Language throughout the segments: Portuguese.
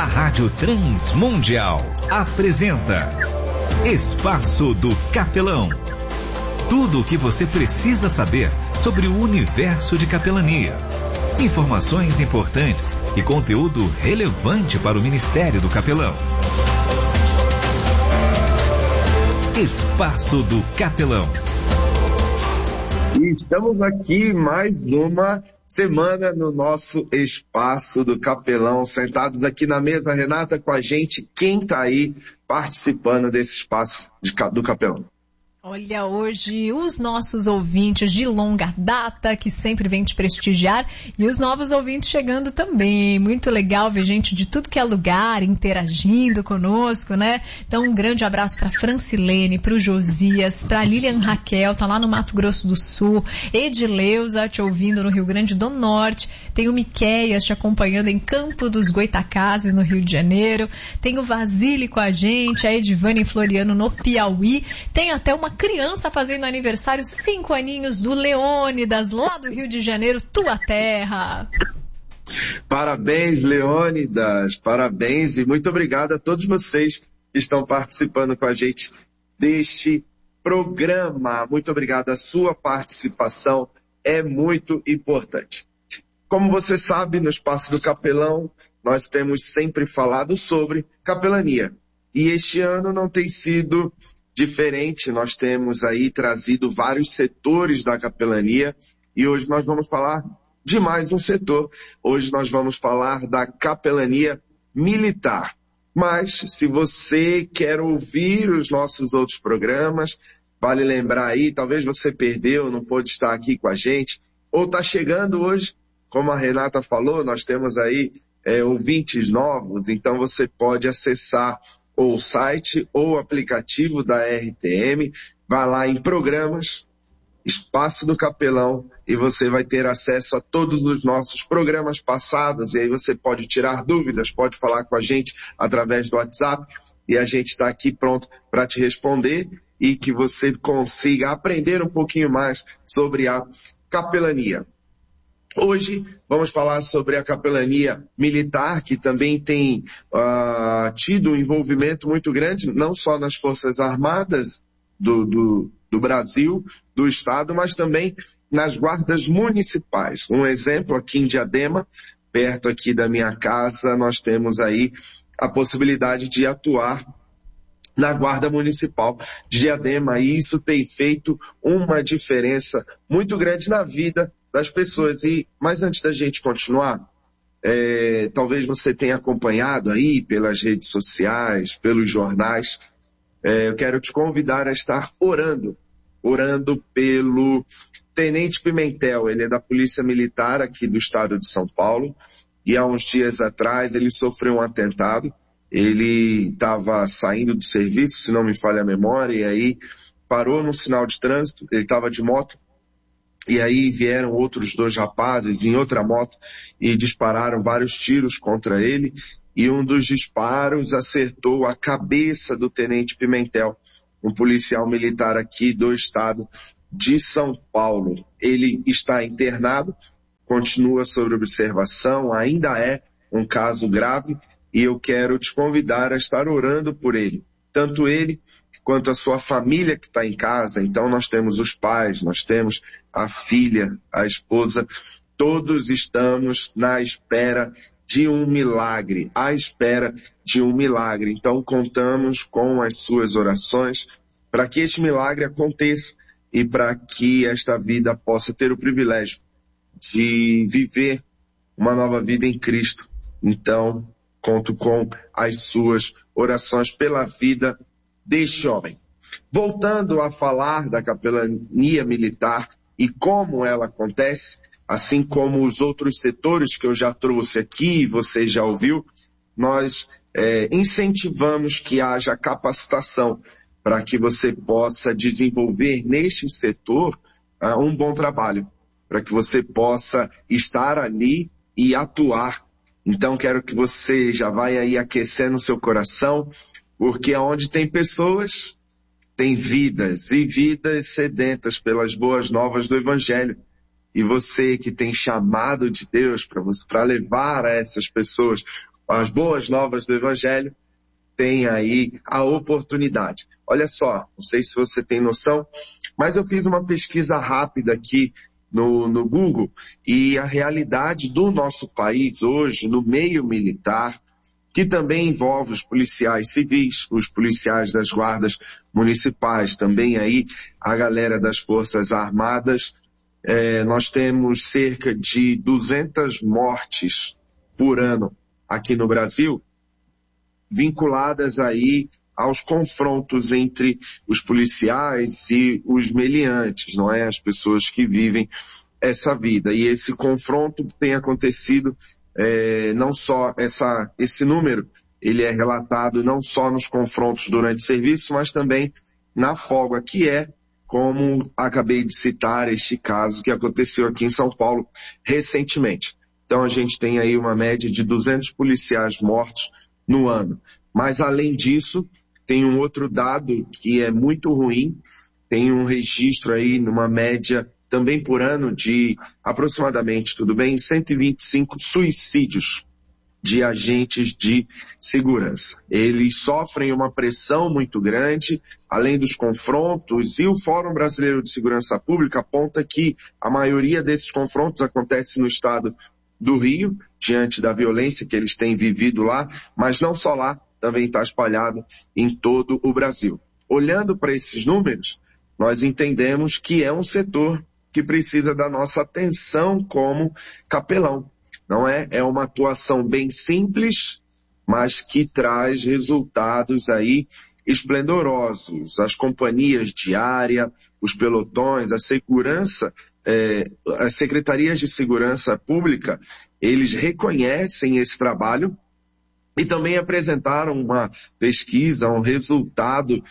Rádio Transmundial apresenta Espaço do Capelão. Tudo o que você precisa saber sobre o universo de capelania. Informações importantes e conteúdo relevante para o Ministério do Capelão. Espaço do Capelão. E estamos aqui mais uma semana no nosso Espaço do Capelão, sentados aqui na mesa, Renata, com a gente, quem está aí participando desse Espaço do Capelão? Olha, hoje os nossos ouvintes de longa data, que sempre vêm te prestigiar, e os novos ouvintes chegando também. Muito legal ver gente de tudo que é lugar interagindo conosco, né? Então um grande abraço para Francilene, para o Josias, para Lilian Raquel, tá lá no Mato Grosso do Sul, Edileuza te ouvindo no Rio Grande do Norte, tem o Miqueias te acompanhando em Campo dos Goitacazes, no Rio de Janeiro, tem o Vasile com a gente, a Edivane Floriano no Piauí, tem até uma criança fazendo aniversário, 5 aninhos, do Leônidas, lá do Rio de Janeiro, tua terra. Parabéns, Leônidas, parabéns e muito obrigado a todos vocês que estão participando com a gente deste programa. Muito obrigado, a sua participação é muito importante. Como você sabe, no Espaço do Capelão, nós temos sempre falado sobre capelania. E este ano não tem sido diferente, nós temos aí trazido vários setores da capelania e hoje nós vamos falar de mais um setor. Hoje nós vamos falar da capelania militar. Mas se você quer ouvir os nossos outros programas, vale lembrar aí, talvez você perdeu, não pôde estar aqui com a gente, ou está chegando hoje, como a Renata falou, nós temos aí ouvintes novos, então você pode acessar ou o site ou o aplicativo da RTM, vai lá em programas, Espaço do Capelão, e você vai ter acesso a todos os nossos programas passados, e aí você pode tirar dúvidas, pode falar com a gente através do WhatsApp, e a gente está aqui pronto para te responder, e que você consiga aprender um pouquinho mais sobre a capelania. Hoje vamos falar sobre a capelania militar, que também tem tido um envolvimento muito grande, não só nas Forças Armadas do Brasil, do Estado, mas também nas guardas municipais. Um exemplo aqui em Diadema, perto aqui da minha casa, nós temos aí a possibilidade de atuar na Guarda Municipal de Diadema, e isso tem feito uma diferença muito grande na vida das pessoas. Mas antes da gente continuar, talvez você tenha acompanhado aí pelas redes sociais, pelos jornais, eu quero te convidar a estar orando pelo Tenente Pimentel. Ele é da Polícia Militar aqui do estado de São Paulo, e há uns dias atrás ele sofreu um atentado. Ele estava saindo do serviço, se não me falha a memória, e aí parou no sinal de trânsito, ele estava de moto, e aí vieram outros 2 rapazes em outra moto e dispararam vários tiros contra ele, e um dos disparos acertou a cabeça do Tenente Pimentel, um policial militar aqui do estado de São Paulo. Ele está internado, continua sob observação, ainda é um caso grave, e eu quero te convidar a estar orando por ele, tanto ele quanto a sua família que está em casa. Então nós temos os pais, nós temos a filha, a esposa, todos estamos na espera de um milagre, à espera de um milagre. Então contamos com as suas orações para que este milagre aconteça e para que esta vida possa ter o privilégio de viver uma nova vida em Cristo. Então conto com as suas orações pela vida deste homem. Voltando a falar da capelania militar e como ela acontece, assim como os outros setores que eu já trouxe aqui, você já ouviu, nós incentivamos que haja capacitação para que você possa desenvolver neste setor um bom trabalho, para que você possa estar ali e atuar. Então quero que você já vai aí aquecendo o seu coração, porque onde tem pessoas, tem vidas, e vidas sedentas pelas boas novas do Evangelho. e você que tem chamado de Deus para levar a essas pessoas as boas novas do Evangelho, tem aí a oportunidade. Olha só, não sei se você tem noção, mas eu fiz uma pesquisa rápida aqui no Google, e a realidade do nosso país hoje, no meio militar, que também envolve os policiais civis, os policiais das guardas municipais, também aí a galera das Forças Armadas, nós temos cerca de 200 mortes por ano aqui no Brasil, vinculadas aí aos confrontos entre os policiais e os meliantes, não é? As pessoas que vivem essa vida. E esse confronto tem acontecido, não só esse número, ele é relatado não só nos confrontos durante o serviço, mas também na folga, que é, como acabei de citar, este caso que aconteceu aqui em São Paulo recentemente. Então a gente tem aí uma média de 200 policiais mortos no ano. Mas além disso, tem um outro dado que é muito ruim, tem um registro aí numa média também por ano de aproximadamente, 125 suicídios de agentes de segurança. Eles sofrem uma pressão muito grande, além dos confrontos, e o Fórum Brasileiro de Segurança Pública aponta que a maioria desses confrontos acontece no estado do Rio, diante da violência que eles têm vivido lá, mas não só lá, também está espalhado em todo o Brasil. Olhando para esses números, nós entendemos que é um setor que precisa da nossa atenção como capelão. Não é? É uma atuação bem simples, mas que traz resultados aí esplendorosos. As companhias de área, os pelotões, a segurança, as secretarias de segurança pública, eles reconhecem esse trabalho e também apresentaram uma pesquisa, um resultado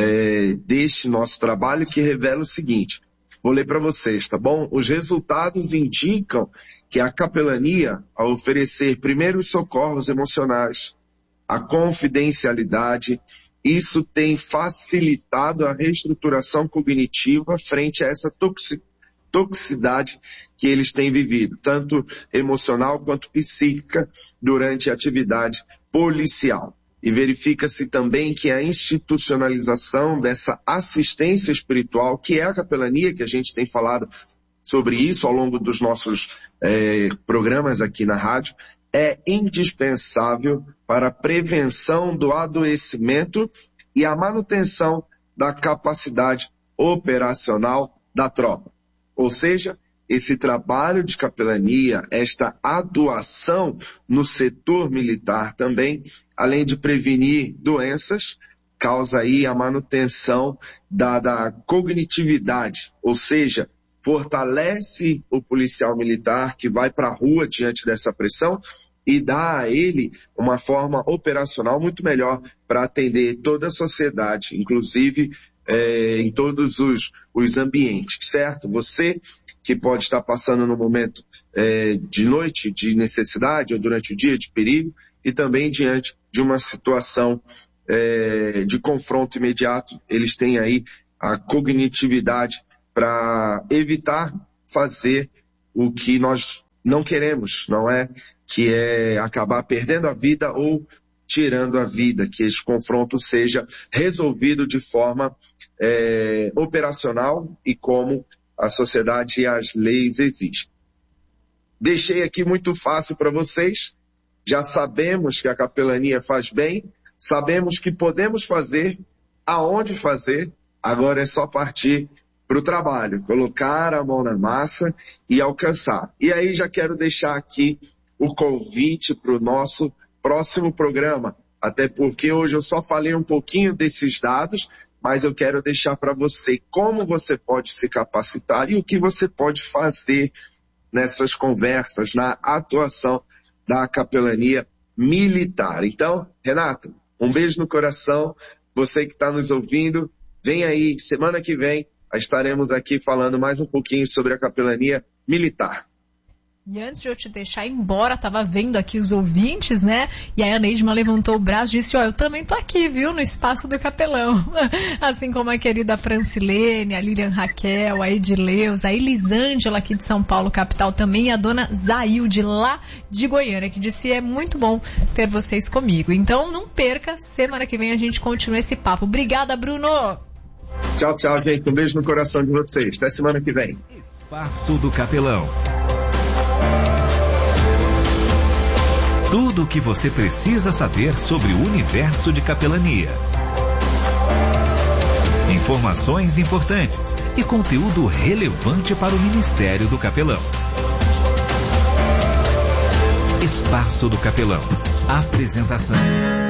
deste nosso trabalho que revela o seguinte. Vou ler para vocês, tá bom? Os resultados indicam que a capelania, ao oferecer primeiros socorros emocionais, a confidencialidade, isso tem facilitado a reestruturação cognitiva frente a essa toxicidade que eles têm vivido, tanto emocional quanto psíquica, durante a atividade policial. E verifica-se também que a institucionalização dessa assistência espiritual, que é a capelania, que a gente tem falado sobre isso ao longo dos nossos programas aqui na rádio, é indispensável para a prevenção do adoecimento e a manutenção da capacidade operacional da tropa. Ou seja, esse trabalho de capelania, esta atuação no setor militar também, além de prevenir doenças, causa aí a manutenção da cognitividade, ou seja, fortalece o policial militar que vai para a rua diante dessa pressão e dá a ele uma forma operacional muito melhor para atender toda a sociedade, inclusive em todos os ambientes, certo? Você que pode estar passando no momento de noite, de necessidade, ou durante o dia de perigo, e também diante de uma situação de confronto imediato, eles têm aí a cognitividade para evitar fazer o que nós não queremos, não é? Que é acabar perdendo a vida ou tirando a vida, que esse confronto seja resolvido de forma operacional e como a sociedade e as leis exigem. Deixei aqui muito fácil para vocês, já sabemos que a capelania faz bem, sabemos que podemos fazer, aonde fazer, agora é só partir para o trabalho, colocar a mão na massa e alcançar. E aí já quero deixar aqui o convite para o nosso próximo programa, até porque hoje eu só falei um pouquinho desses dados, mas eu quero deixar para você como você pode se capacitar e o que você pode fazer nessas conversas, na atuação da capelania militar. Então, Renato, um beijo no coração, você que está nos ouvindo, vem aí, semana que vem, estaremos aqui falando mais um pouquinho sobre a capelania militar. E antes de eu te deixar ir embora, tava vendo aqui os ouvintes, né? E aí a Neidma levantou o braço e disse, eu também tô aqui, viu? No Espaço do Capelão. Assim como a querida Francilene, a Lilian Raquel, a Edileuza, a Elisângela aqui de São Paulo, capital também, e a dona Zailde lá de Goiânia, que disse, é muito bom ter vocês comigo. Então não perca, semana que vem a gente continua esse papo. Obrigada, Bruno! Tchau, tchau, gente. Um beijo no coração de vocês. Até semana que vem. Espaço do Capelão. Tudo o que você precisa saber sobre o universo de capelania. Informações importantes e conteúdo relevante para o Ministério do Capelão. Espaço do Capelão. Apresentação